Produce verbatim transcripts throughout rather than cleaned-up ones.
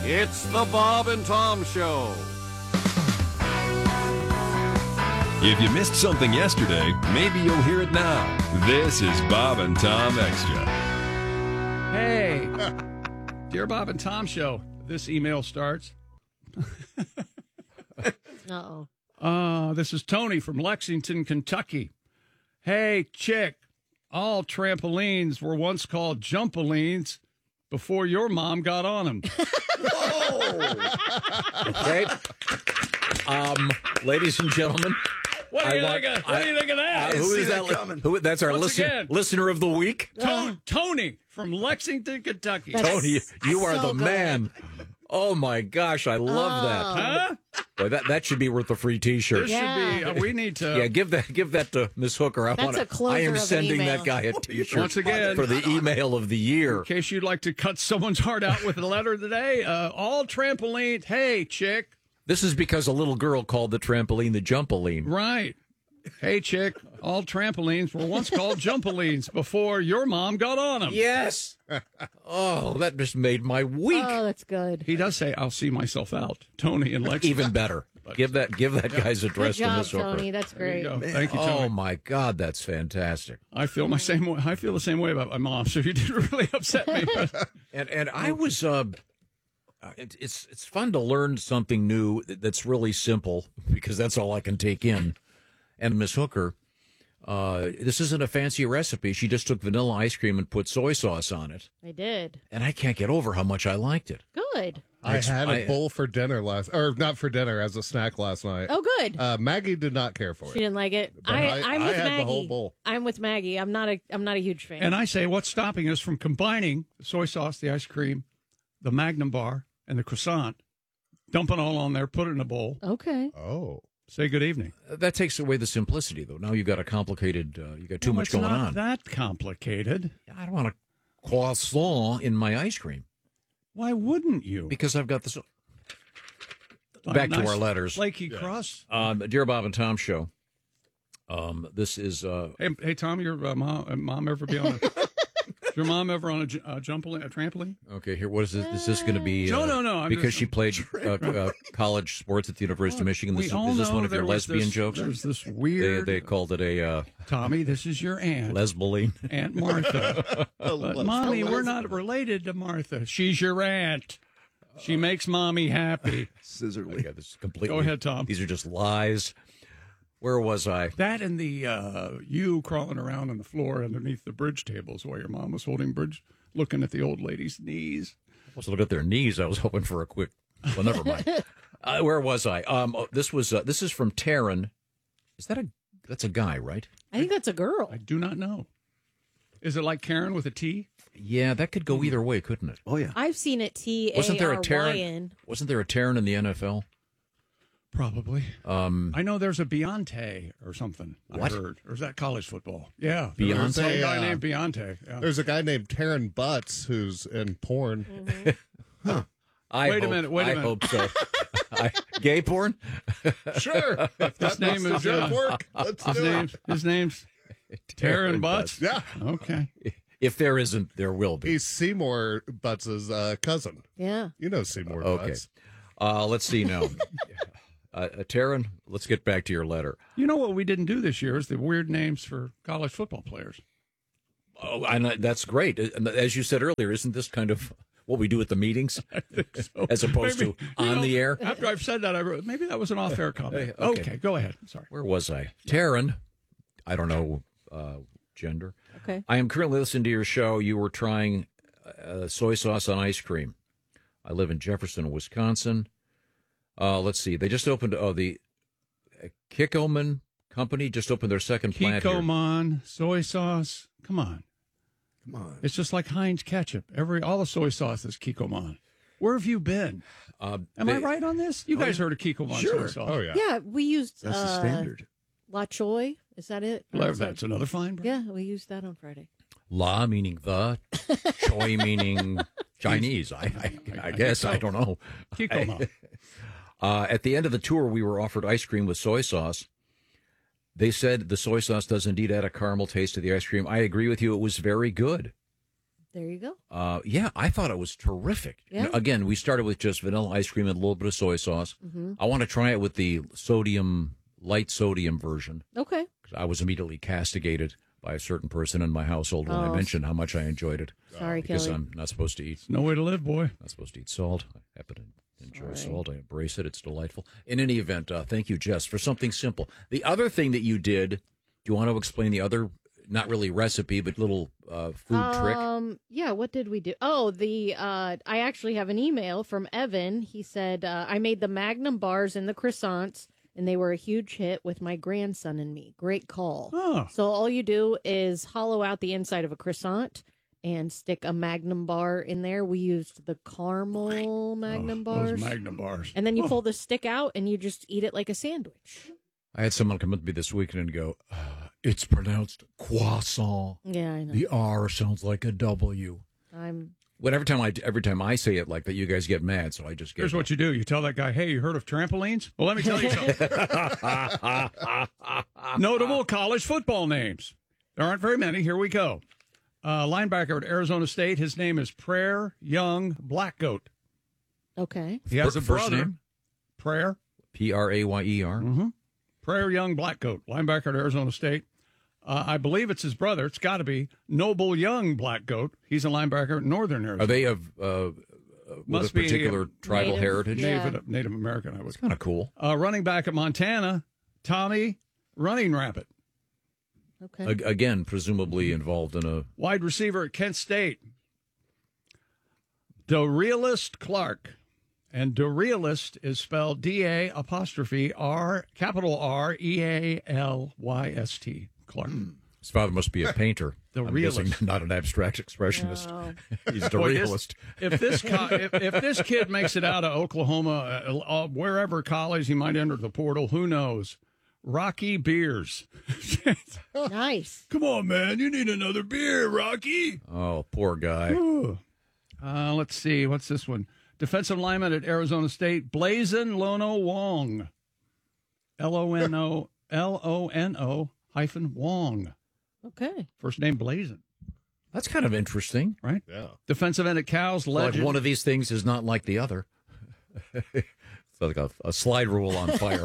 It's the Bob and Tom Show. If you missed something yesterday, maybe you'll hear it now. This is Bob and Tom Extra. Hey, dear Bob and Tom Show, this email starts. Uh-oh. Uh, this is Tony from Lexington, Kentucky. Hey, chick, all trampolines were once called jumpolines before your mom got on them. Okay. Um, ladies and gentlemen. What do you, I think, want, of, what I, do you think of that? Uh, who is that? that Who, that's our Once listen, again. listener of the week. Tony, Tony from Lexington, Kentucky. That's Tony, you are so the good. man. Oh my gosh, I love Oh. that. Huh? Boy, that that should be worth a free T-shirt. This Yeah. should be, uh, we need to. Yeah, give that give that to Miss Hooker. I That's want a closer I am of an sending email. that guy a T-shirt Once again. for the email of the year. In case you'd like to cut someone's heart out with a letter today, uh, all trampolines. Hey, chick. This is because a little girl called the trampoline the jumpoline. Right. Hey, chick, all trampolines were once called jumpolines before your mom got on them. Yes. Oh, that just made my week. Oh, that's good. He does say, I'll see myself out. Tony and Lexington. Even better. Give that give that guy's Good address to job, Miss Hooker. Tony. That's There you great. go. Thank you, Tony. Oh my God, that's fantastic. I feel my same way. I feel the same way about my mom. So you did really upset me. And and I was uh, uh, it, it's it's fun to learn something new that's really simple because that's all I can take in. And Miss Hooker, uh, this isn't a fancy recipe. She just took vanilla ice cream and put soy sauce on it, I did. and I can't get over how much I liked it. Good. I had a I- bowl for dinner last, or not for dinner, as a snack last night. Oh, good. Uh, Maggie did not care for She it. didn't like it. But I, I- I'm I with had the Maggie. whole bowl. I'm with Maggie. I'm not a. I'm not a huge fan. And I say, what's stopping us from combining the soy sauce, the ice cream, the Magnum bar, and the croissant, dump it all on there, put it in a bowl, okay. Oh. say good evening. That takes away the simplicity, though. Now you've got a complicated. Uh, you got too Well, much it's going not on. that complicated. I don't want a croissant in my ice cream Why wouldn't you? because I've got this. A Back to nice our letters. Flaky crust. Um, Dear Bob and Tom Show. Um, this is uh, Hey, hey, Tom, your uh, mom, uh, mom ever be on a? Is your mom ever on a, j- a jumpoline, a trampoline? okay. Here, what is this? Is this going to be? No, uh, no, no, I'm because just- she played uh, uh, college sports at the University of Michigan. This, We is, all is this know one of your there was lesbian this- jokes? There's this They, weird. they called it a uh, Tommy, this is your aunt, lesboline. Aunt Martha. But mommy, we're not related to Martha. She's your aunt. She makes mommy happy. Scissorly. Yeah, this is completely. Go ahead, Tom. These are just lies. Where was I? That and the uh, you crawling around on the floor underneath the bridge tables while your mom was holding bridge, looking at the old lady's knees. I was looking at their knees. I was hoping for a quick. Well, never mind. uh, where was I? Um, oh, this was uh, this is from Taryn. Is that a? That's a guy, right? I think that's a girl. I do not know. Is it like Karen with a T? Yeah, that could go either way, couldn't it? Oh, yeah. I've seen it. T A Wasn't there a R Y Taryn? N. Wasn't there a Taryn in the N F L? Probably. Um, I know there's a Beyonce or something. What? I heard. Or is that college football? Yeah. Beyonce? There's some guy Uh, named Beyonce. Yeah. There's a guy named Taryn Butts who's in porn. I Wait a hope- minute, wait a I minute. hope so. I, gay porn? Sure. His name is Joke uh, work. Let's his do name's his name's Taryn Butts. Yeah. Okay. If there isn't, there will be. He's Seymour Butts' uh, cousin. Yeah. You know Seymour Okay. Butts. Uh, let's see now. uh, uh, Taryn, let's get back to your letter. You know what we didn't do this year is the weird names for college football players. Oh, and uh, that's great. And As you said earlier, isn't this kind of what we do at the meetings, So as opposed maybe, to you on know, the air? After I've said that, I wrote, maybe that was an off-air comment. Hey, okay. okay, go ahead. Sorry. Where was I? Taryn, I don't know uh, gender. Okay. I am currently listening to your show. You were trying uh, soy sauce on ice cream. I live in Jefferson, Wisconsin. Uh, let's see. They just opened, oh, the uh, Kikkoman Company just opened their second plant here. Kikkoman, soy sauce. Come on. Come on. It's just like Heinz ketchup. Every all the soy sauce is Kikkoman. Where have you been? Uh, Am they- I right on this? You guys heard of Kikkoman soy sauce? Oh, yeah. Yeah, we used That's the uh, standard. La Choy. Is that it? Or Well, is that- that's another fine brand. Yeah, we used that on Friday. La meaning the, Choi meaning Chinese. I, I, I guess. I don't know. Kikkoman. Uh, at the end of the tour, we were offered ice cream with soy sauce. They said the soy sauce does indeed add a caramel taste to the ice cream. I agree with you. It was very good. There you go. Uh, yeah, I thought it was terrific. Yeah. Now, again, we started with just vanilla ice cream and a little bit of soy sauce. Mm-hmm. I want to try it with the sodium, light sodium version. Okay. 'Cause I was immediately castigated by a certain person in my household when I Oh. mentioned how much I enjoyed it. Sorry, because Kelly. I'm not supposed to eat. No way to live, boy. Not supposed to eat salt. I happen to enjoy Sorry. salt. I embrace it. It's delightful. In any event, uh, thank you, Jess, for something simple. The other thing that you did, do you want to explain the other, not really recipe, but little uh, food trick? Um, yeah, what did we do? Oh, the uh, I actually have an email from Evan. He said, uh, I made the Magnum bars and the croissants, and they were a huge hit with my grandson and me. Great call. Oh. So all you do is hollow out the inside of a croissant and stick a Magnum bar in there. We used the caramel Magnum Oh, bars. Those Magnum bars. And then you Oh. pull the stick out and you just eat it like a sandwich. I had someone come up to me this weekend and go, uh, it's pronounced croissant. Yeah, I know. The R sounds like a W. I'm But every time I every time I say it like that, you guys get mad. So I just get. Here's what you do. You tell that guy, hey, you heard of trampolines? Well, let me tell you something. Notable college football names. There aren't very many. Here we go. Uh, linebacker at Arizona State. His name is Prayer Young Blackgoat. okay. He has a First brother. name? Prayer. P R A Y E R. Mm-hmm. Prayer Young Blackgoat. Linebacker at Arizona State. Uh, I believe it's his brother. It's got to be Noble Young Blackgoat. He's a linebacker at Northern Arizona. Are they of uh, with Must a be, particular uh, tribal Native. heritage? Yeah. Native, Native American, I would. It's kind of cool. Uh, running back at Montana, Tommy Running Rabbit. Okay. A- again, presumably involved in a. Wide receiver at Kent State, DeRealist Clark. And DeRealist is spelled D A apostrophe R, capital R, E A L Y S T. Clark. His father must be a painter. The I'm realist. guessing not an abstract expressionist. No. He's the Boy, this- realist. If this co- if, if this kid makes it out of Oklahoma, uh, uh, wherever college he might enter the portal, who knows? Rocky Beers. Nice. Come on, man. You need another beer, Rocky. Oh, poor guy. Uh, let's see. What's this one? Defensive lineman at Arizona State, Blazin Lono Wong. L O N O L O N O hyphen Wong. Okay. First name Blazin, That's kind of interesting. right? Yeah. Defensive end at Cows, Like legend. one of these things is not like the other. It's like a, a slide rule on fire.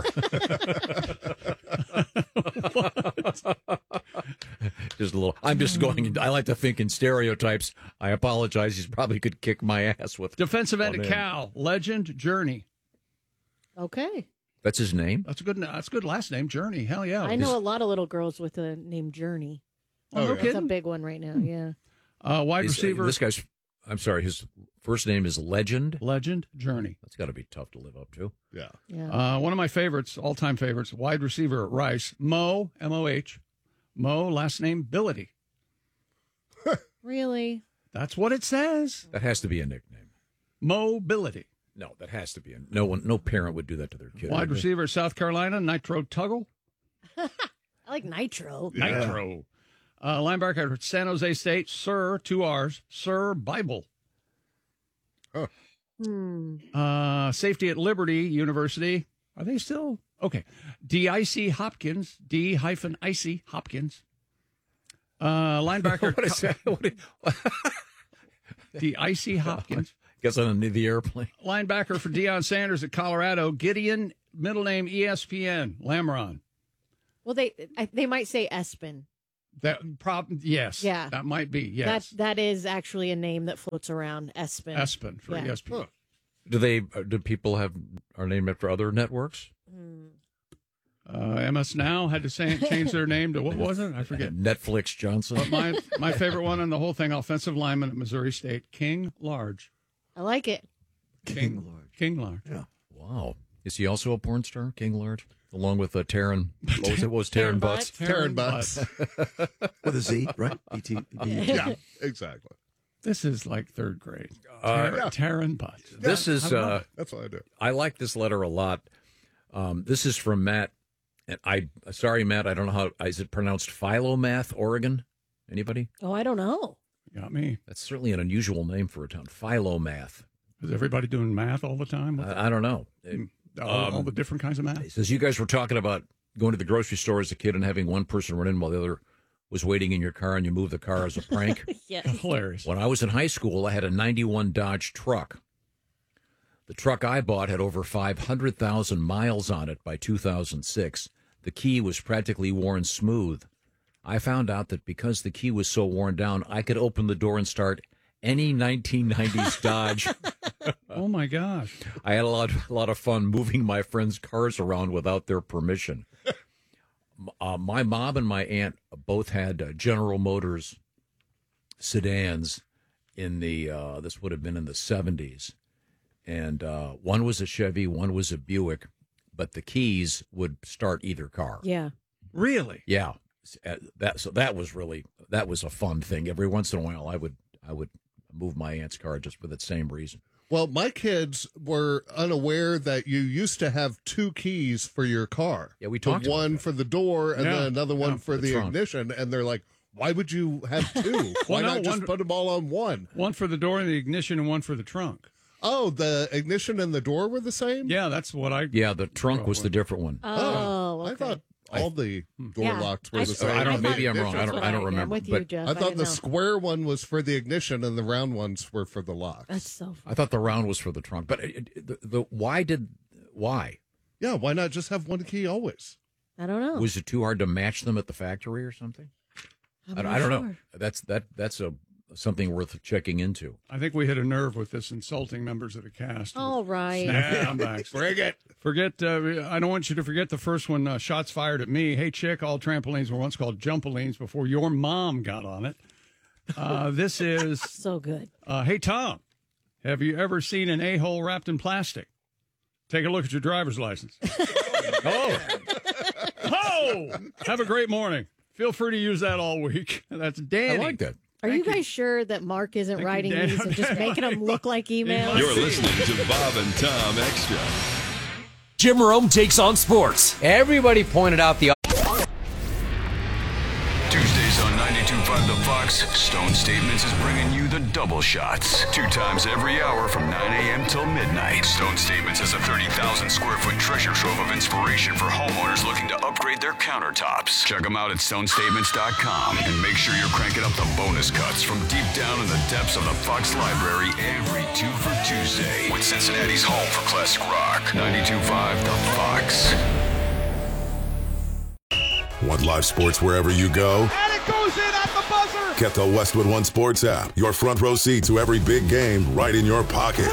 Just a little. I'm just going. I like to think in stereotypes. I apologize. He probably could kick my ass with. Defensive end Oh, at man. Cal, legend Journey. Okay. That's his name. That's a good. That's a good last name, Journey. Hell yeah. I know a lot of little girls with the name Journey. Oh, no yeah. It's a kidding. big one right now. Yeah. Uh, wide He's- receiver, This guy's. I'm sorry. His first name is Legend. legend Journey. That's got to be tough to live up to. Yeah. Yeah. Uh, one of my favorites, all time favorites, wide receiver at Rice, Mo, M O H. Mo, last name Billity. Really? That's what it says. That has to be a nickname. Mobility. No, that has to be a. No one. No parent would do that to their kid. Wide would they? receiver at South Carolina, Nitro Tuggle. I like Nitro. Nitro. Uh, linebacker at San Jose State, Sir, two R's, Sir Bible. Hmm. Uh, safety at Liberty University. Are they still? Okay. D I C Hopkins, D hyphen Icy Hopkins. Uh, linebacker. What is that? What is, D I C Hopkins. guess on the, the airplane. Linebacker for Deion Sanders at Colorado, Gideon, middle name E S P N, Lamron. Well, they I, they might say Espen. That prob yes. Yeah. That might be, yes. That that is actually a name that floats around. Espen. Espen for Yeah. E S P N. Do they? uh, Do people have are named after other networks? Hmm. Uh, M S Now had to say, change their name to what was it? I forget. Netflix Johnson. But my my favorite one in the whole thing, offensive lineman at Missouri State, King Large. I like it. King Large. King Large. Yeah. Wow. Is he also a porn star, King Large? Along with uh, Taryn. What was it? What was Taryn Taryn Butts? Taryn Butts. With a Z, right? B T B. Yeah, exactly. This is like third grade. Uh, Tar- Taryn Butts. This is. I love Uh, it. That's what I do. I like this letter a lot. Um, this is from Matt, and I. Sorry, Matt. I don't know how is it pronounced. Philomath, Oregon. Anybody? Oh, I don't know. Got me. That's certainly an unusual name for a town. Philomath. Is everybody doing math all the time? I, I don't know. It- all, um, all the different kinds of math? He says you guys were talking about going to the grocery store as a kid and having one person run in while the other was waiting in your car and you move the car as a prank. Yes. Hilarious. When I was in high school, I had a ninety-one Dodge truck. The truck I bought had over five hundred thousand miles on it by two thousand six. The key was practically worn smooth. I found out that because the key was so worn down, I could open the door and start any nineteen nineties Dodge. Oh, my gosh. I had a lot, a lot of fun moving my friends' cars around without their permission. Uh, my mom and my aunt both had uh, General Motors sedans in the, uh, this would have been in the seventies. And uh, one was a Chevy, one was a Buick, but the keys would start either car. Yeah. Really? Yeah. Uh, That, so that was really, that was a fun thing. Every once in a while, I would, I would move my aunt's car just for that same reason. Well, my kids were unaware that you used to have two keys for your car. Yeah, we talked The about one that. for the door and Yeah, then another one yeah, for the the, trunk. ignition. And they're like, why would you have two? Why no, not just one- put them all on one? One for the door and the ignition and one for the trunk. Oh, the ignition and the door were the same? Yeah, that's what I... Yeah, the trunk was the different one. Oh, okay. I thought all the door Yeah. locks were I- the same. I don't. I Maybe I'm thought- wrong. I That's don't. what I don't yeah, remember. I'm with you, but Jeff. I thought didn't the know. square one was for the ignition and the round ones were for the locks. That's so funny. I thought the round was for the trunk. But it, it- the, the why did why Yeah, why not just have one key always? I don't know. was it too hard to match them at the factory or something? I'm I, not I don't know. sure. That's that. That's a something worth checking into. I think we hit a nerve with this insulting members of the cast. All right. Snappy comebacks. Bring it. Forget, uh, I don't want you to forget the first one, uh, shots fired at me. Hey, chick, all trampolines were once called jumpolines before your mom got on it. Uh, this is, So good. uh, hey, Tom, have you ever seen an a-hole wrapped in plastic? Take a look at your driver's license. Oh. Oh! Have a great morning. Feel free to use that all week. That's Danny. I like that. Are you guys sure that Mark isn't Thank you, writing Dan. these and just making them look like emails? You're listening to Bob and Tom Extra. Jim Rome takes on sports. Everybody pointed out the Tuesdays on ninety-two point five The Fox, Stone Statements is bringing you the double shots. Two times every hour from nine a.m. till midnight. Stone Statements is a thirty thousand square foot treasure trove of inspiration for homeowners looking to upgrade their countertops. Check them out at stone statements dot com and make sure you're cranking up the bonus cuts from deep down in the depths of the Fox library every two for Tuesday with Cincinnati's home for classic rock. ninety-two point five The Fox. Want live sports wherever you go? And it goes in at the buzzer. Get the Westwood One Sports app. Your front row seat to every big game right in your pocket.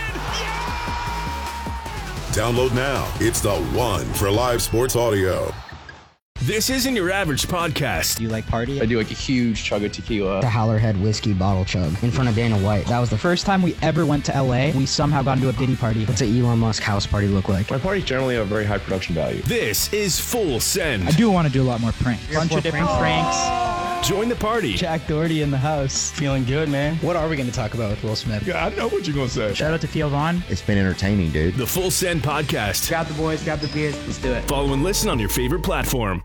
Download now. It's the one for live sports audio. This isn't your average podcast. Do you like party? I do like a huge chug of tequila. The Howlerhead whiskey bottle chug in front of Dana White. That was the first time we ever went to L A. We somehow got into a Diddy party. What's an Elon Musk house party look like? My parties generally have very high production value. This is Full Send. I do want to do a lot more pranks. Bunch of different pranks. Join the party. Jack Doherty in the house. Feeling good, man. What are we going to talk about with Will Smith? I know what you're going to say. Shout out to Theo Vaughn. It's been entertaining, dude. The Full Send podcast. Grab the boys, grab the beers. Let's do it. Follow and listen on your favorite platform.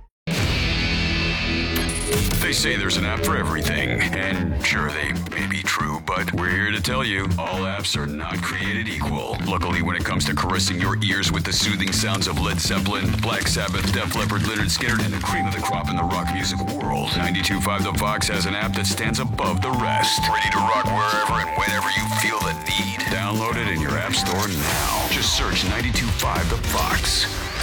They say there's an app for everything, and sure, they may be true, but we're here to tell you, all apps are not created equal. Luckily, when it comes to caressing your ears with the soothing sounds of Led Zeppelin, Black Sabbath, Def Leppard, Lynyrd Skynyrd, and the cream of the crop in the rock music world, ninety-two point five The Fox has an app that stands above the rest. Ready to rock wherever and whenever you feel the need. Download it in your app store now. Just search ninety-two point five The Fox.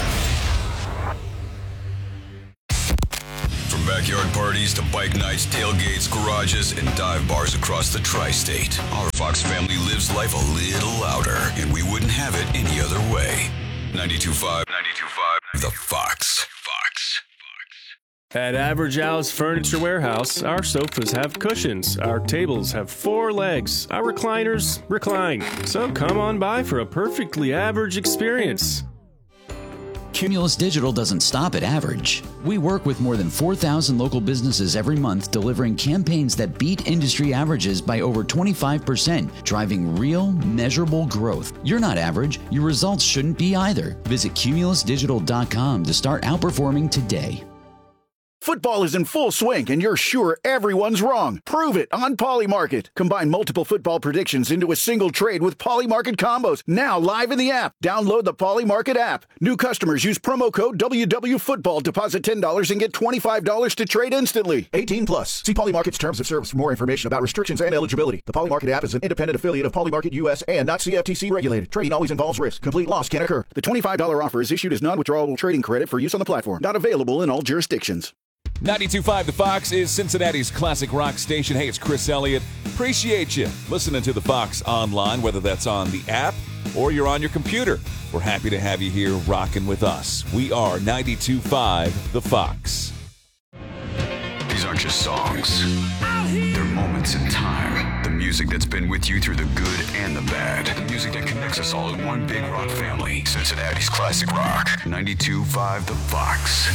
From backyard parties to bike nights, tailgates, garages, and dive bars across the tri-state, our Fox family lives life a little louder, and we wouldn't have it any other way. ninety-two point five, ninety-two point five, The Fox. Fox. At Average Al's Furniture Warehouse, our sofas have cushions, our tables have four legs, our recliners recline. So come on by for a perfectly average experience. Cumulus Digital doesn't stop at average. We work with more than four thousand local businesses every month, delivering campaigns that beat industry averages by over twenty-five percent, driving real, measurable growth. You're not average. Your results shouldn't be either. Visit cumulus digital dot com to start outperforming today. Football is in full swing, and you're sure everyone's wrong. Prove it on Polymarket. Combine multiple football predictions into a single trade with Polymarket combos. Now live in the app. Download the Polymarket app. New customers use promo code W W Football. Deposit ten dollars and get twenty-five dollars to trade instantly. eighteen plus. See Polymarket's terms of service for more information about restrictions and eligibility. The Polymarket app is an independent affiliate of Polymarket U S and not C F T C regulated. Trading always involves risk. Complete loss can occur. The twenty-five dollars offer is issued as non-withdrawable trading credit for use on the platform. Not available in all jurisdictions. ninety-two point five The Fox is Cincinnati's classic rock station. Hey, it's Chris Elliott. Appreciate you listening to The Fox online, whether that's on the app or you're on your computer. We're happy to have you here rocking with us. We are ninety-two point five The Fox. These aren't just songs. They're moments in time. The music that's been with you through the good and the bad. The music that connects us all in one big rock family. Cincinnati's classic rock. ninety-two point five The Fox.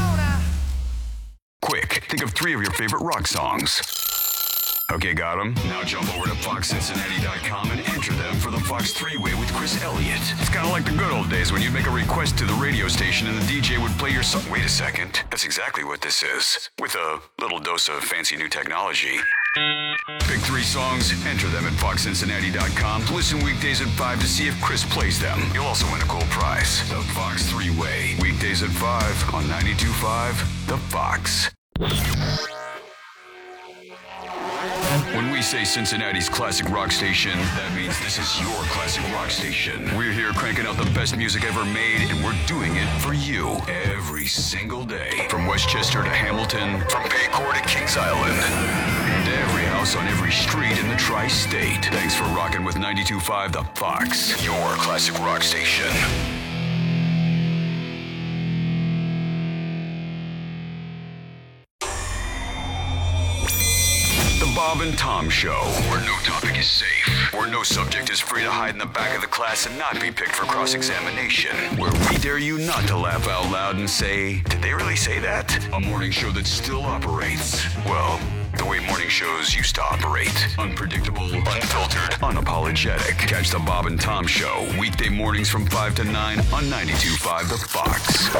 Quick, think of three of your favorite rock songs. Okay, got them? Now jump over to fox cincinnati dot com and enter them for the Fox three-way with Chris Elliott. It's kind of like the good old days when you'd make a request to the radio station and the D J would play your song. Wait a second. That's exactly what this is. With a little dose of fancy new technology. Pick three songs, enter them at fox cincinnati dot com. Listen weekdays at five to see if Chris plays them. You'll also win a cool prize. The Fox three-way. Weekdays at five on ninety-two point five The Fox. When we say Cincinnati's classic rock station, that means this is your classic rock station. We're here cranking out the best music ever made, and we're doing it for you every single day. From Westchester to Hamilton, from Paycor to Kings Island, and every house on every street in the tri-state. Thanks for rocking with ninety-two point five The Fox, your classic rock station. Bob and Tom Show, where no topic is safe, where no subject is free to hide in the back of the class and not be picked for cross-examination, where we dare you not to laugh out loud and say, did they really say that? A morning show that still operates, well, the way morning shows used to operate. Unpredictable, unfiltered, unapologetic. Catch the Bob and Tom Show, weekday mornings from five to nine on ninety-two point five The Fox.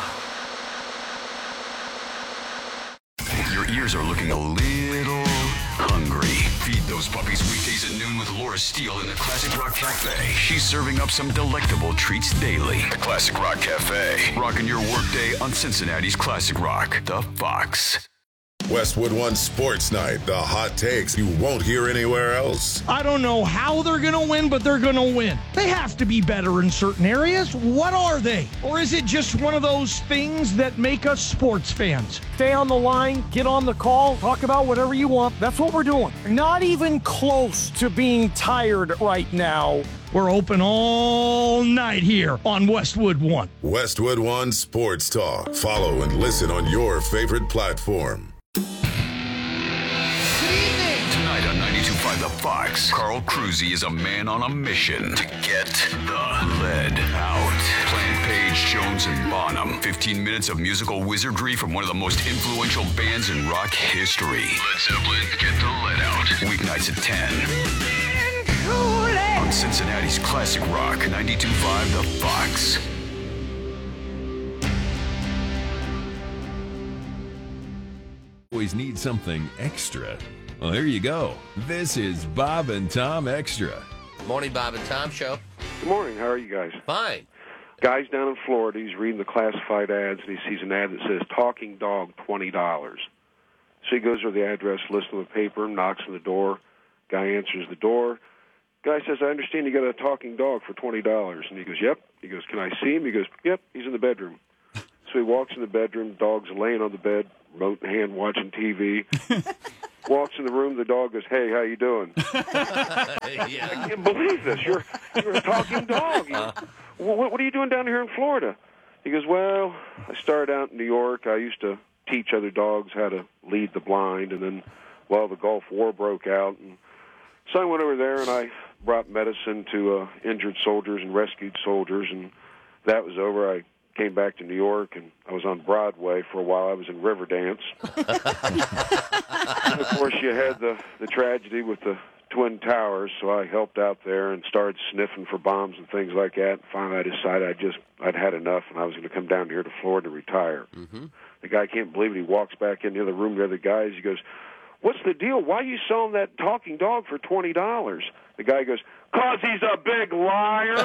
Your ears are looking a little hungry. Feed those puppies weekdays at noon with Laura Steele in the Classic Rock Cafe. She's serving up some delectable treats daily. The Classic Rock Cafe. Rocking your workday on Cincinnati's Classic Rock. The Fox. Westwood One Sports Night. The hot takes you won't hear anywhere else. I don't know how they're going to win, but they're going to win. They have to be better in certain areas. What are they? Or is it just one of those things that make us sports fans? Stay on the line, get on the call, talk about whatever you want. That's what we're doing. Not even close to being tired right now. We're open all night here on Westwood One. Westwood One Sports Talk. Follow and listen on your favorite platform. Tonight on ninety-two point five The Fox, Carl Cruzy is a man on a mission to get the lead out. Plant Page, Jones, and Bonham. fifteen minutes of musical wizardry from one of the most influential bands in rock history. Led Zeppelin, Get the Lead Out. Weeknights at ten. On Cincinnati's Classic Rock, ninety-two point five The Fox. Always need something extra. Well, here you go. This is Bob and Tom Extra. Morning, Bob and Tom Show. Good morning. How are you guys? Fine. Guy's down in Florida. He's reading the classified ads, and he sees an ad that says, talking dog, twenty dollars. So he goes to the address list on the paper, knocks on the door. Guy answers the door. Guy says, I understand you got a talking dog for twenty dollars. And he goes, yep. He goes, can I see him? He goes, yep, he's in the bedroom. So he walks in the bedroom. Dog's laying on the bed, remote in hand, watching T V. Walks in the room. The dog goes, hey, how you doing? Yeah. I can't believe this. You're, you're a talking dog. You, what, what are you doing down here in Florida? He goes, well, I started out in New York. I used to teach other dogs how to lead the blind. And then, well, the Gulf War broke out. And so I went over there and I brought medicine to uh, injured soldiers and rescued soldiers. And that was over. I came back to New York, and I was on Broadway for a while. I was in Riverdance. And, of course, you had the, the tragedy with the Twin Towers, so I helped out there and started sniffing for bombs and things like that. And finally, I decided I just, I'd had enough, and I was going to come down here to Florida to retire. Mm-hmm. The guy can't believe it. He walks back into the other room, the other guys. He goes, "What's the deal? Why are you selling that talking dog for twenty dollars?" The guy goes, "'Cause he's a big liar."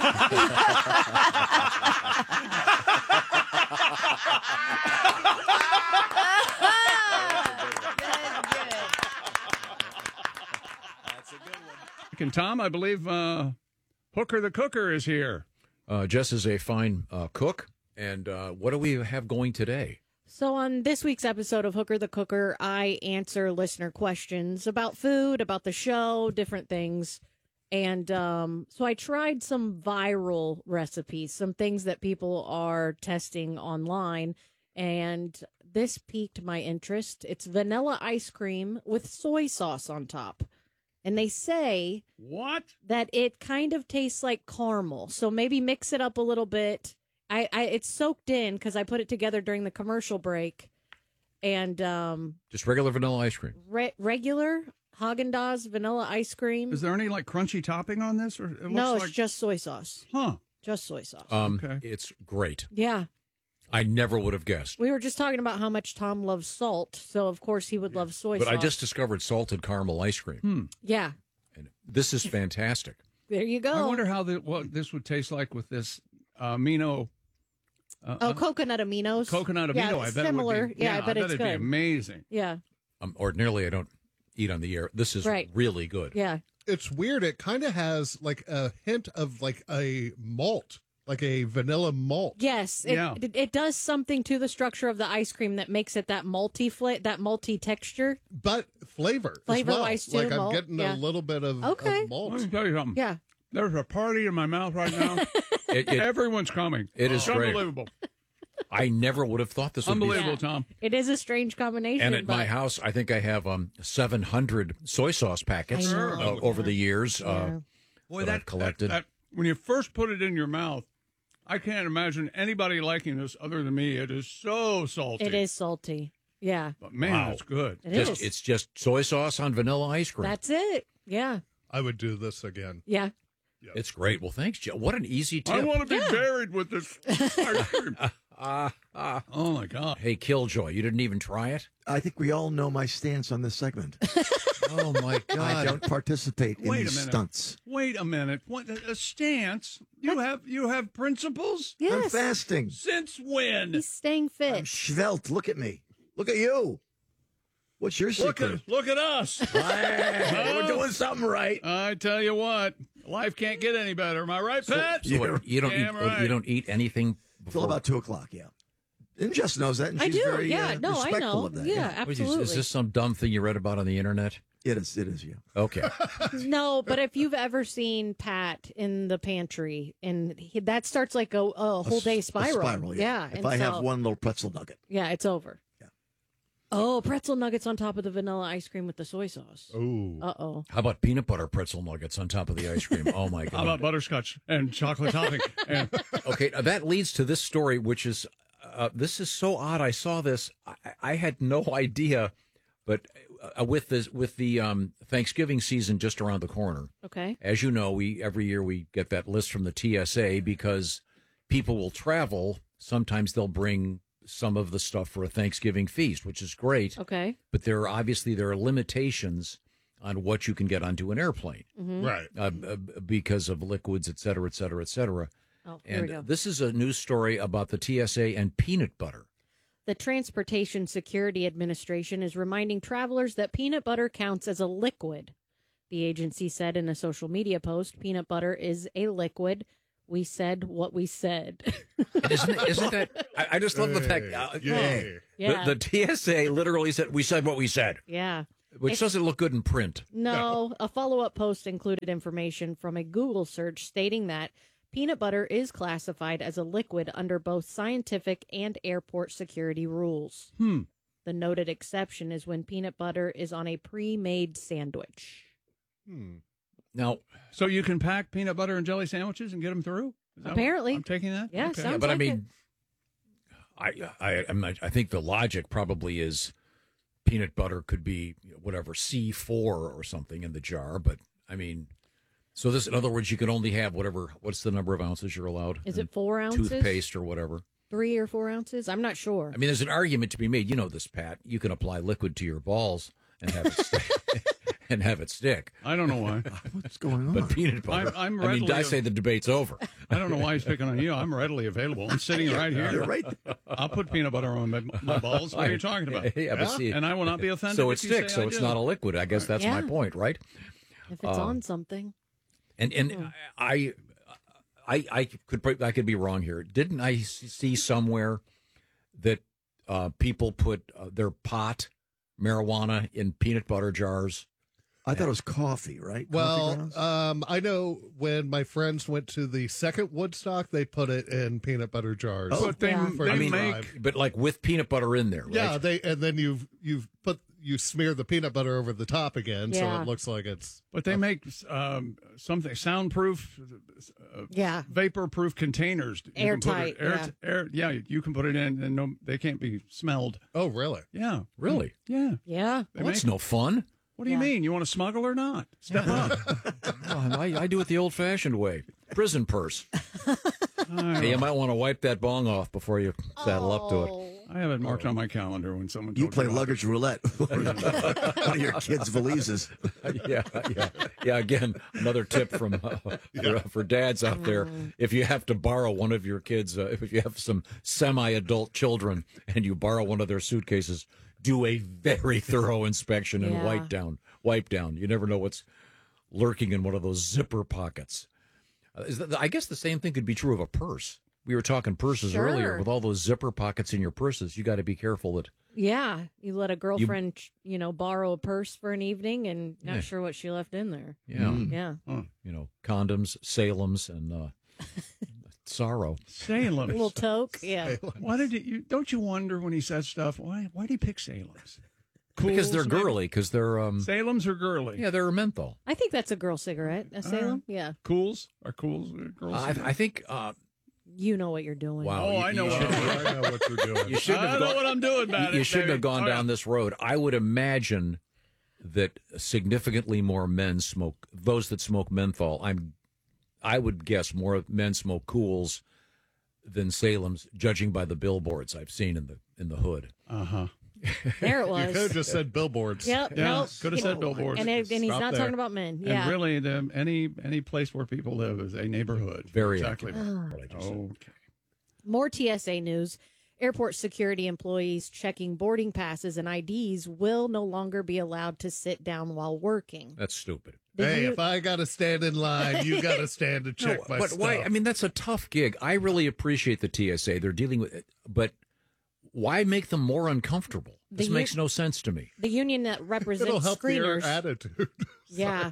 And Tom, I believe uh, Hooker the Cooker is here. Uh, Jess is a fine uh, cook. And uh, what do we have going today? So on this week's episode of Hooker the Cooker, I answer listener questions about food, about the show, different things. And um, so I tried some viral recipes, some things that people are testing online. And this piqued my interest. It's vanilla ice cream with soy sauce on top. And they say what that it kind of tastes like caramel. So maybe mix it up a little bit. I, I it's soaked in because I put it together during the commercial break. And um, just regular vanilla ice cream. Re- regular Haagen-Dazs vanilla ice cream. Is there any like crunchy topping on this? Or it looks no, it's like... just soy sauce. Huh? Just soy sauce. Um, okay. It's great. Yeah. I never would have guessed. We were just talking about how much Tom loves salt, so of course he would love soy but sauce. But I just discovered salted caramel ice cream. Hmm. Yeah. And this is fantastic. There you go. I wonder how the, what this would taste like with this uh, amino. Uh, oh, coconut aminos. Coconut amino. Yeah, I bet similar. It would be, yeah, yeah, I bet, I bet it's it'd good. be amazing. Yeah. Um, ordinarily, I don't eat on the air. This is right. really good. Yeah. It's weird. It kind of has like a hint of like a malt, like a vanilla malt. Yes, it, Yeah. it, it does something to the structure of the ice cream that makes it that multi fla- that multi texture. But flavor, Flavor as well. wise too, Like I'm malt, getting yeah. a little bit of, Okay. of malt. Let me tell you something. Yeah. There's a party in my mouth right now. It- it- Everyone's coming. It is It's great. unbelievable. I never would have thought this would Unbelievable, be. Tom. It is a strange combination. And at but my house, I think I have um, seven hundred soy sauce packets I know. uh, over the years uh, Boy, that, that I've collected. That, that, when you first put it in your mouth, I can't imagine anybody liking this other than me. It is so salty. It is salty. Yeah. But man, Wow. it's good. It just, is. It's just soy sauce on vanilla ice cream. That's it. Yeah. I would do this again. Yeah. It's great. Well, thanks, Joe. What an easy tip. I want to be buried with this ice cream. Uh, uh, oh, my God. Hey, Killjoy, you didn't even try it? I think we all know my stance on this segment. Oh, my God. I don't participate in Wait a these minute. stunts. Wait a minute. What a a stance? You have you have principles? I'm Yes. fasting. Since when? He's staying fit. I'm svelte. Look at me. Look at you. What's your Look secret? at look at us. Hey, we're doing something right. I tell you what, life can't get any better. Am I right, Pat? So what, you don't eat. Damn right. You don't eat anything Till before. about two o'clock, yeah. And Jess knows that, and I she's do. very Yeah. uh, No, I respectful know. of that. Yeah, What is, absolutely. is this some dumb thing you read about on the internet? It is, it is, yeah. Okay. No, but if you've ever seen Pat in the pantry, and he, that starts like a, a whole s- day a spiral. spiral, yeah. If and I so- have one little pretzel nugget. yeah, it's over. Yeah. Oh, pretzel nuggets on top of the vanilla ice cream with the soy sauce. Ooh. Uh oh. How about peanut butter pretzel nuggets on top of the ice cream? Oh, my God. How about butterscotch and chocolate topping? And Okay, now that leads to this story, which is uh, this is so odd. I saw this. I, I had no idea, but uh, with this with the um, Thanksgiving season just around the corner, Okay. as you know, we every year we get that list from the T S A because people will travel. Sometimes they'll bring some of the stuff for a Thanksgiving feast, which is great. Okay. But there are obviously there are limitations on what you can get onto an airplane, Mhm. Right. uh, uh, because of liquids, et cetera, et cetera, et cetera. Oh, here we And go. this is a news story about the T S A and peanut butter. The Transportation Security Administration is reminding travelers that peanut butter counts as a liquid. The agency said in a social media post, peanut butter is a liquid. We said what we said. Isn't, isn't that? I, I just love the fact. Uh, Yay. Yeah. the, the T S A literally said, "We said what we said," Yeah. which If- doesn't look good in print. No, a follow-up post included information from a Google search stating that peanut butter is classified as a liquid under both scientific and airport security rules. Hmm. The noted exception is when peanut butter is on a pre-made sandwich. Hmm. Now, so you can pack peanut butter and jelly sandwiches and get them through? Is that what- Apparently. I'm taking that? Yeah, Okay. sounds but I like mean, I, I, I'm not- I think the logic probably is peanut butter could be whatever C four or something in the jar. But I mean, so this, in other words, you can only have whatever. What's the number of ounces you're allowed? Is it in four ounces? Toothpaste or whatever. three or four ounces. I'm not sure. I mean, there's an argument to be made. You know this, Pat. You can apply liquid to your balls and have it stick. and have it stick. I don't know why. What's going on? But peanut butter. I'm, I'm I mean, readily I say the debate's over. I don't know why he's picking on you. I'm readily available. I'm sitting right here. You're right. I'll put peanut butter on my, my balls. What are you talking about? Yeah, but see, and I will not be offended. So it if you sticks. say So I it's do. not a liquid. I guess that's Yeah. my point, right? If it's Uh, on something. And and I, I I could I could be wrong here. Didn't I see somewhere that uh, people put uh, their pot marijuana in peanut butter jars? I thought it was coffee, right? Coffee Well, grounds? um, I know when my friends went to the second Woodstock, they put it in peanut butter jars. But they, Yeah. for they the make drive. But like with peanut butter in there, right? Yeah, they and then you've you've put you smear the peanut butter over the top again, so Yeah. it looks like it's. But they make um, something soundproof, uh, Yeah. vapor-proof containers. You can put it- Airtight, Air, air, yeah, you can put it in, and no, they can't be smelled. Oh, really? Yeah, Really? yeah. Yeah. They Well, that's make- no fun. What do you Yeah. mean? You want to smuggle or not? Step up. Well, I, I do it the old-fashioned way. Prison purse. Hey, you might want to wipe that bong off before you saddle up to it. I have it marked on my calendar when someone. You told play me about luggage roulette. One of your kids' valises. yeah, yeah, yeah. Again, another tip from uh, for, for dads out there: if you have to borrow one of your kids, uh, if you have some semi-adult children and you borrow one of their suitcases, do a very thorough inspection and Yeah. wipe down, wipe down. You never know what's lurking in one of those zipper pockets. Uh, is that, I guess the same thing could be true of a purse. We were talking purses Sure. earlier. With all those zipper pockets in your purses, you got to be careful that. Yeah. You let a girlfriend, you, know, borrow a purse for an evening and not Yeah. sure what she left in there. Yeah. Yeah. You know, condoms, Salem's, and uh, sorrow. Salem. A little toke. Yeah. Why did you, you? Don't you wonder when he says stuff? Why? Why did he pick Salem's? Because they're Cools, maybe? girly. Because they're um. Salem's are girly. Yeah, they're menthol. I think that's a girl cigarette. A Salem? Yeah. Cools are cools. uh, Girls. I, I think. Uh, You know what you're doing. wow. Oh, you- I know You, what shouldn't- I know what you're doing. you shouldn't I have know gone, what I'm doing about you, it. you shouldn't have baby. gone Oh, down yeah. this road. I would imagine that significantly more men smoke. Those that smoke menthol. I'm. I would guess more men smoke Cools than Salem's, judging by the billboards I've seen in the in the hood. Uh huh. There it You was. could have just said billboards. Yep. Yeah, Nope. could have said billboards. And, it, and he's Stop not there. talking about men. Yeah. And really, the, any any place where people live is a neighborhood. Very exactly. accurate. What I just said. Okay. More T S A news. Airport security employees checking boarding passes and I Ds will no longer be allowed to sit down while working. That's stupid. The Hey, U- if I got to stand in line, you got to stand to check No, my but stuff. why? I mean, that's a tough gig. I really appreciate the T S A. They're dealing with it, but why make them more uncomfortable? This The u- makes no sense to me. the union that It'll represents help their screeners. attitude. Yeah.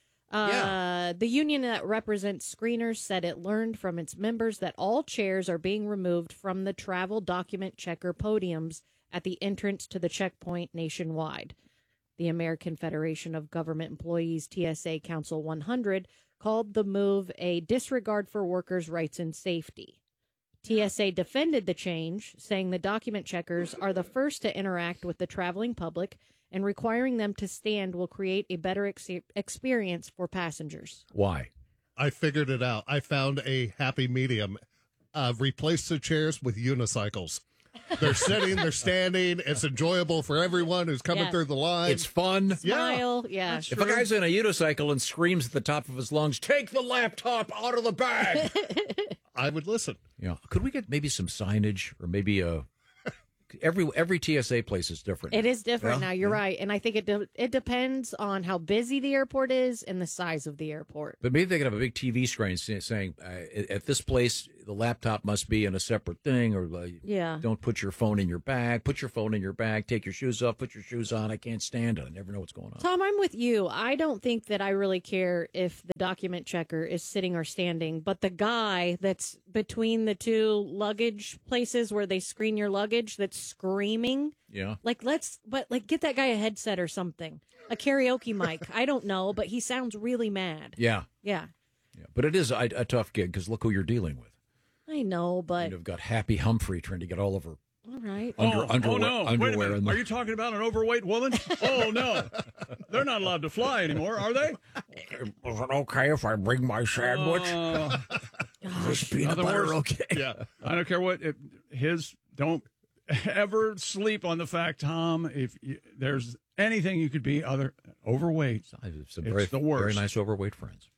Uh, The union that represents screeners said it learned from its members that all chairs are being removed from the travel document checker podiums at the entrance to the checkpoint nationwide. The American Federation of Government Employees T S A Council one hundred called the move a disregard for workers' rights and safety. T S A defended the change, saying the document checkers are the first to interact with the traveling public, and requiring them to stand will create a better ex- experience for passengers. Why? I figured it out. I found a happy medium. Uh, replace the chairs with unicycles. They're sitting, they're standing. It's enjoyable for everyone who's coming Yeah. through the line. It's fun. Smile, yeah. If a guy's in a unicycle and screams at the top of his lungs, "Take the laptop out of the bag," I would listen. Yeah. Could we get maybe some signage or maybe a every every T S A place is different. It is different Yeah. now. You're right, and I think it de- it depends on how busy the airport is and the size of the airport. But maybe they could have a big T V screen say- saying, uh, "At this place, the laptop must be in a separate thing," or uh, Yeah. don't put your phone in your bag. Put your phone in your bag. Take your shoes off. Put your shoes on. I can't stand it. I never know what's going on. Tom, I'm with you. I don't think that I really care if the document checker is sitting or standing, but the guy that's between the two luggage places where they screen your luggage that's screaming, Yeah. like let's but like get that guy a headset or something. A karaoke mic. I don't know, but he sounds really mad. Yeah. Yeah. Yeah. But it is a, a tough gig because look who you're dealing with. I know, but You've got Happy Humphrey trying to get all of her all right. under, oh, underwear. oh no! Wait a underwear minute. in the, Are you talking about an overweight woman? Oh no, they're not allowed to fly anymore, are they? Is it okay if I bring my sandwich? Uh, Is peanut nothing butter worse. okay? Yeah. I don't care what. If, his don't ever sleep on the fact, Tom, if you, there's anything you could be other overweight, Some it's very, the worst. very nice overweight friends.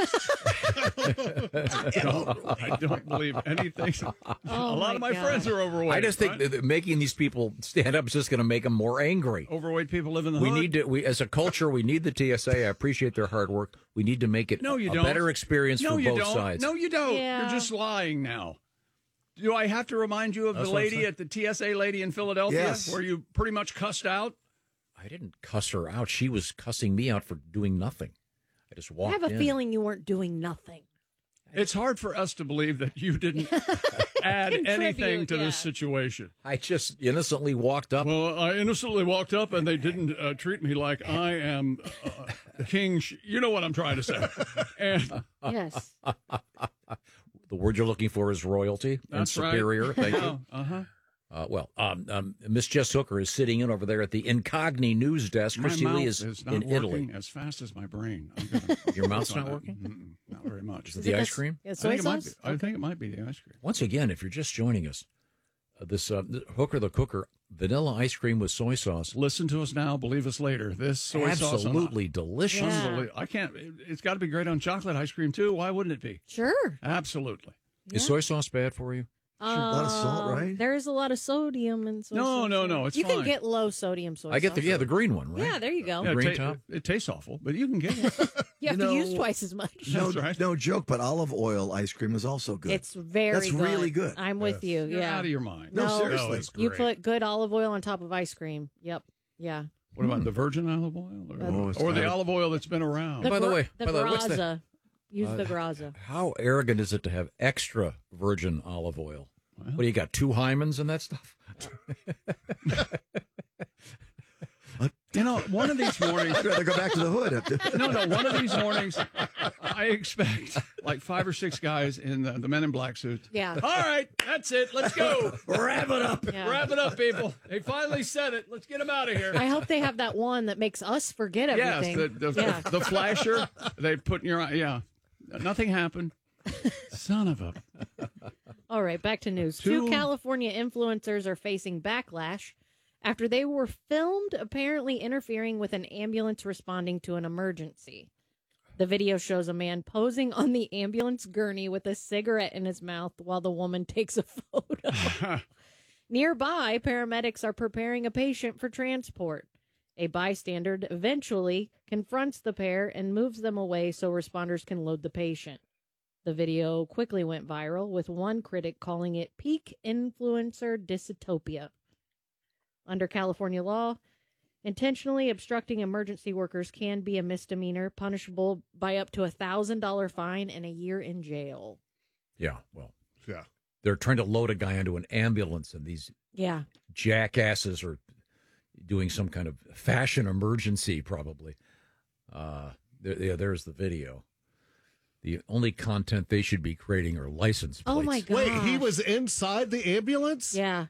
I, don't, I don't believe anything. Oh a lot my of my God. friends are overweight. I just think right? that that making these people stand up is just going to make them more angry. overweight people live in the We hood. need to, we as a culture, we need the T S A. I appreciate their hard work. We need to make it No, you a don't. better experience no, for you both don't. sides. No, you don't. Yeah. You're just lying now. Do I have to remind you of That's the what I'm lady saying. at the T S A lady in Philadelphia Yes. where you pretty much cussed out? I didn't cuss her out. She was cussing me out for doing nothing. I just I walked have a in. feeling you weren't doing nothing. It's hard for us to believe that you didn't add Contribute, anything to yeah. this situation. I just innocently walked up. Well, I innocently walked up and they didn't uh, treat me like I am uh, king. Sh- you know what I'm trying to say. And Yes. The word you're looking for is royalty and that's right. superior. Thank you. Yeah, uh-huh. Uh, well, um, um, Miss Jess Hooker is sitting in over there at the Incogni news desk. My Christy mouth Lee is, is not in working Italy. as fast as my brain. I'm gonna, Your mouth's not Uh, working? mm-mm, not very much. Is it the ice cream? Yeah, I soy think, it might be, sauce? I think it might be the ice cream. Once again, if you're just joining us, uh, this uh, Hooker the Cooker vanilla ice cream with soy sauce. Listen to us now, believe us later. This soy sauce, Absolutely on, delicious. Yeah. unbelie- I can't. it- It's got to be great on chocolate ice cream too. Why wouldn't it be? Sure. Absolutely. Is soy sauce bad for you? a lot of salt, Um, right? There is a lot of sodium in soy No, sauce. no, no, it's You fine. can get low sodium soy I get the sauce. yeah the green one, right? Yeah, there you go. Yeah, Green it, ta- top? it tastes awful, but you can get it. You have You to use know- twice as much. No, That's right. no joke, but olive oil ice cream is also good. It's very That's good. really good. I'm with you. You're yeah. out of your mind. No, No, seriously. No, it's You great. put good olive oil on top of ice cream. Yep. Yeah. What about the virgin olive oil, or, Oh, it's or the good. olive oil that's been around? The By the gra- way- the by the way, what's the- Graza. Use Uh, the Graza. How arrogant is it to have extra virgin olive oil? What do you got? Two hymens and that stuff? You know, one of these mornings. I'd rather go back to the hood. No, no. One of these mornings, I expect like five or six guys in the, the Men in Black suits. Yeah. All right, that's it. Let's go. Wrap it up. Yeah. Wrap it up, people. They finally said it. Let's get them out of here. I hope they have that one that makes us forget Yes, everything. the, the, yeah. the flasher they put in your eye. Yeah, nothing happened. Son of a. All right, back to news. Two, Two- California influencers are facing backlash after they were filmed apparently interfering with an ambulance responding to an emergency. The video shows a man posing on the ambulance gurney with a cigarette in his mouth while the woman takes a photo. Nearby, paramedics are preparing a patient for transport. A bystander eventually confronts the pair and moves them away so responders can load the patient. The video quickly went viral, with one critic calling it peak influencer dystopia. Under California law, intentionally obstructing emergency workers can be a misdemeanor, punishable by up to a one thousand dollars fine and a year in jail. Yeah, well, Yeah. they're trying to load a guy into an ambulance, and these Yeah. jackasses are doing some kind of fashion emergency, probably. Uh, there, yeah, there's the video. The only content they should be creating are license plates. Oh, my God. Wait, he was inside the ambulance? Yeah.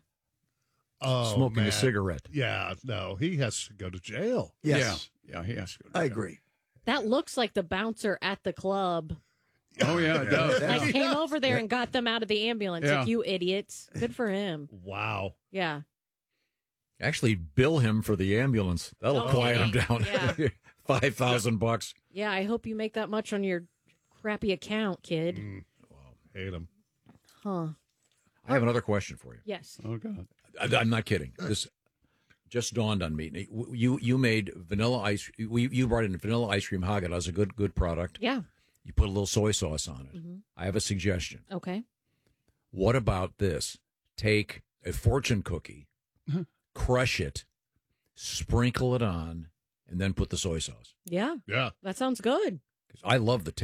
Oh, Smoking man. a cigarette. Yeah, no, he has to go to jail. Yes. Yeah, yeah, he has to go. I agree. That looks like the bouncer at the club. Oh, yeah, it does. Like, came over there and got them out of the ambulance. Yeah. Like, you idiots. Good for him. Wow. Yeah. Actually, bill him for the ambulance. That'll Oh, quiet him yeah. down. Yeah. Five thousand bucks. Yeah, I hope you make that much on your crappy account, kid. Mm. Hate him. Huh. I have another question for you. Yes. Oh, God. I, I'm not kidding. This just dawned on me. You you made vanilla ice. We you brought in vanilla ice cream Häagen-Dazs, a good good product. Yeah. You put a little soy sauce on it. Mhm. I have a suggestion. Okay. What about this? Take a fortune cookie, crush it, sprinkle it on, and then put the soy sauce. Yeah. Yeah. That sounds good. I love the taste.